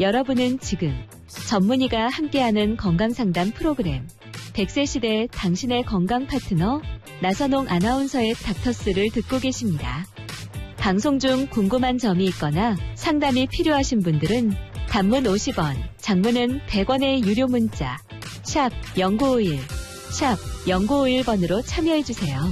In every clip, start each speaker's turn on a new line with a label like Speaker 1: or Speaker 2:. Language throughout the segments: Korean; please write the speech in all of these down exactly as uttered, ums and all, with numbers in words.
Speaker 1: 여러분은 지금 전문의가 함께하는 건강상담 프로그램 백 세 시대 당신의 건강 파트너 나선홍 아나운서의 닥터스를 듣고 계십니다. 방송 중 궁금한 점이 있거나 상담이 필요하신 분들은 단문 오십 원, 장문은 백 원의 유료 문자 샵 공구오일, 샵 공구오일 번으로 참여해주세요.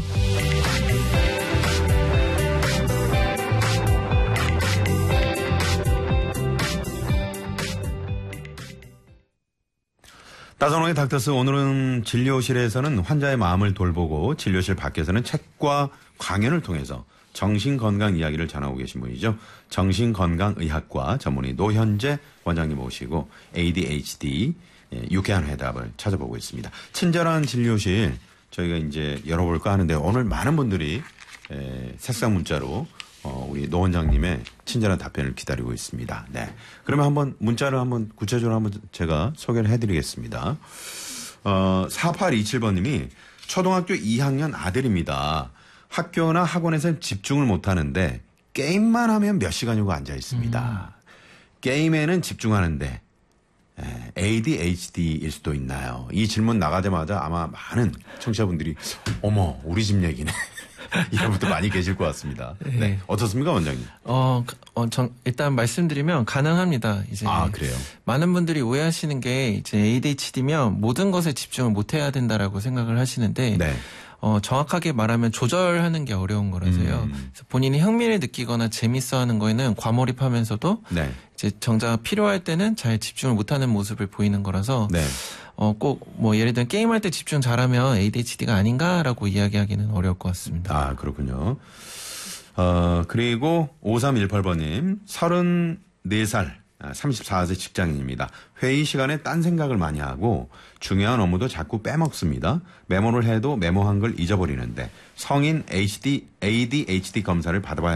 Speaker 2: 나선홍의 닥터스, 오늘은 진료실에서는 환자의 마음을 돌보고 진료실 밖에서는 책과 강연을 통해서 정신건강 이야기를 전하고 계신 분이죠. 정신건강의학과 전문의 노현재 원장님 모시고 에이디에이치디 유쾌한 해답을 찾아보고 있습니다. 친절한 진료실 저희가 이제 열어볼까 하는데 오늘 많은 분들이 색상 문자로 어, 우리 노 원장님의 친절한 답변을 기다리고 있습니다. 네. 그러면 한번 문자를 한번 구체적으로 한번 제가 소개를 해드리겠습니다. 어, 사팔이칠 번님이 초등학교 이 학년 아들입니다. 학교나 학원에서 집중을 못하는데 게임만 하면 몇 시간이고 앉아 있습니다. 음. 게임에는 집중하는데 에이디에이치디일 수도 있나요? 이 질문 나가자마자 아마 많은 청취자분들이 어머 우리 집 얘기네. 이런 분들 많이 계실 것 같습니다. 네. 네. 어떻습니까, 원장님?
Speaker 3: 어, 어, 정, 일단 말씀드리면 가능합니다. 이제.
Speaker 2: 아, 그래요?
Speaker 3: 많은 분들이 오해하시는 게 이제 에이디에이치디면 모든 것에 집중을 못 해야 된다라고 생각을 하시는데. 네. 어, 정확하게 말하면 조절하는 게 어려운 거라서요. 음. 그래서 본인이 흥미를 느끼거나 재밌어 하는 거에는 과몰입하면서도. 네. 이제 정작 필요할 때는 잘 집중을 못 하는 모습을 보이는 거라서. 네. 어, 꼭, 뭐, 예를 들면 게임할 때 집중 잘하면 에이디에이치디가 아닌가라고 이야기하기는 어려울 것 같습니다.
Speaker 2: 아, 그렇군요. 어, 그리고 오삼일팔 번님, 서른네 살, 삼십사 세 직장인입니다. 회의 시간에 딴 생각을 많이 하고 중요한 업무도 자꾸 빼먹습니다. 메모를 해도 메모한 걸 잊어버리는데 성인 에이디에이치디 검사를 받아봐야